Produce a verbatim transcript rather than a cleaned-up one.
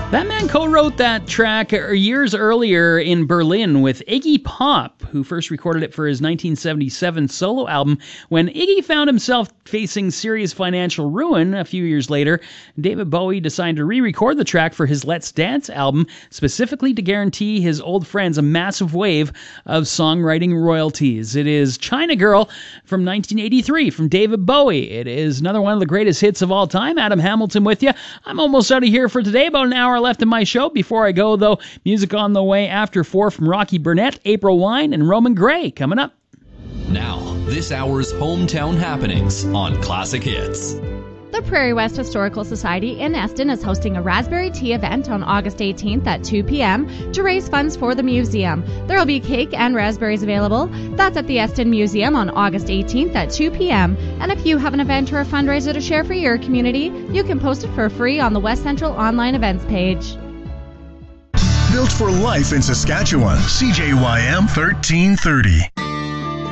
That man co-wrote that track years earlier in Berlin with Iggy Pop, who first recorded it for his nineteen seventy-seven solo album. When Iggy found himself facing serious financial ruin a few years later, David Bowie decided to re-record the track for his Let's Dance album, specifically to guarantee his old friends a massive wave of songwriting royalties. It is China Girl from nineteen eighty-three from David Bowie. It is another one of the greatest hits of all time. Adam Hamilton with you. I'm almost out of here for today. About an hour left in my show. Before I go, though, music on the way after four from Rocky Burnett, April Wine, and Roman Gray coming up. Now, this hour's hometown happenings on Classic Hits. The Prairie West Historical Society in Eston is hosting a Raspberry Tea event on August eighteenth at two p.m. to raise funds for the museum. There will be cake and raspberries available. That's at the Eston Museum on August eighteenth at two p.m. And if you have an event or a fundraiser to share for your community, you can post it for free on the West Central online events page. Built for life in Saskatchewan, C J Y M thirteen thirty.